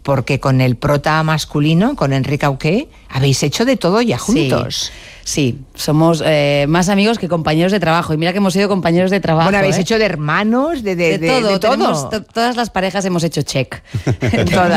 porque con el prota masculino, con Enric Auqué, habéis hecho de todo ya juntos. Sí, somos más amigos que compañeros de trabajo. Y mira que hemos sido compañeros de trabajo. Bueno, habéis hecho de hermanos, de todo. Todas las parejas hemos hecho check. Todas.